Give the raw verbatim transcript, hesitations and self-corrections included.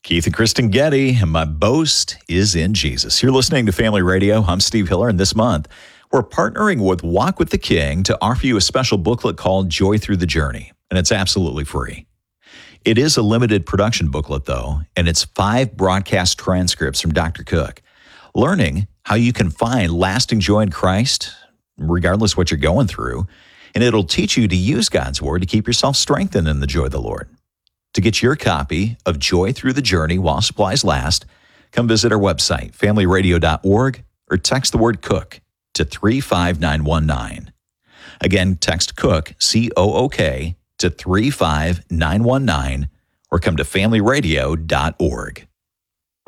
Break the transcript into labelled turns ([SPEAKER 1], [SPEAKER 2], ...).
[SPEAKER 1] Keith and Kristen Getty, and my boast is in Jesus. You're listening to Family Radio. I'm Steve Hiller, and this month, we're partnering with Walk with the King to offer you a special booklet called Joy Through the Journey, and it's absolutely free. It is a limited production booklet, though, and it's five broadcast transcripts from Doctor Cook, learning how you can find lasting joy in Christ, regardless what you're going through, and it'll teach you to use God's Word to keep yourself strengthened in the joy of the Lord. To get your copy of Joy Through the Journey while supplies last, come visit our website, family radio dot org, or text the word COOK to three five nine one nine. Again, text COOK, C O O K, to three five nine one nine, or come to family radio dot org.